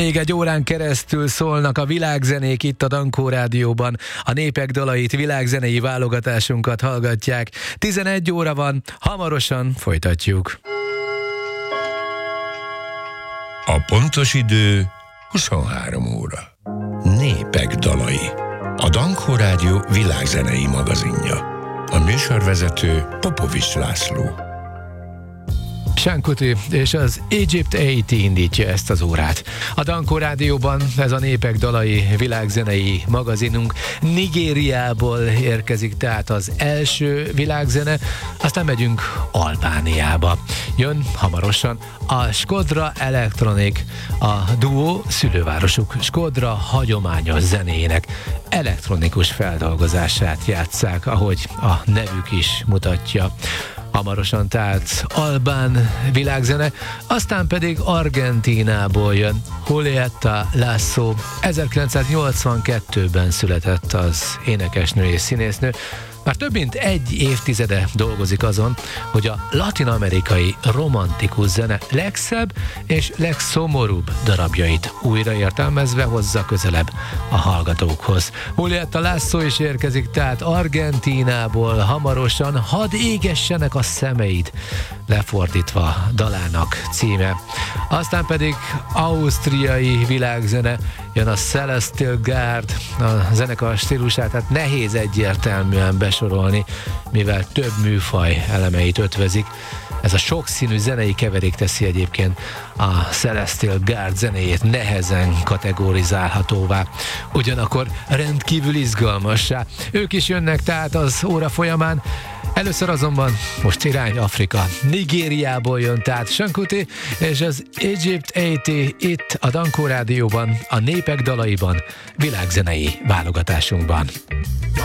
Még egy órán keresztül szólnak a világzenék itt a Dankó Rádióban. A népek dalait, világzenei válogatásunkat hallgatják. 11 óra van, hamarosan folytatjuk. A pontos idő 23 óra. Népek dalai. A Dankó Rádió világzenei magazinja. A műsorvezető Popovics László. Sean Kuti és az Egypt 80 indítja ezt az órát. A Dankó Rádióban ez a népek dalai világzenei magazinunk. Nigériából érkezik tehát az első világzene, aztán megyünk Albániába. Jön hamarosan a Shkodra Electronic, a duó szülővárosuk Shkodra hagyományos zenéjének elektronikus feldolgozását játsszák, ahogy a nevük is mutatja. Hamarosan tehát albán világzene, aztán pedig Argentínából jön Julieta Lasso. 1982-ben született az énekesnő és színésznő. Már több mint egy évtizede dolgozik azon, hogy a latin-amerikai romantikus zene legszebb és legszomorúbb darabjait újraértelmezve hozza közelebb a hallgatókhoz. Julieta Lasso is érkezik tehát Argentínából hamarosan, hadd égessenek a szemeid, lefordítva dalának címe. Aztán pedig ausztriai világzene, jön a Celestial Guard, a zenekar stílusát, tehát nehéz egyértelműen besorolni, mivel több műfaj elemeit ötvözik. Ez a sokszínű zenei keverék teszi egyébként a Celestial Guard zenéjét nehezen kategorizálhatóvá, ugyanakkor rendkívül izgalmassá. Ők is jönnek tehát az óra folyamán. Először azonban most irány Afrika. Nigériából jön tehát Sean Kuti és az Egypt 80 itt a Dankó Rádióban, a népek dalaiban, világzenei válogatásunkban.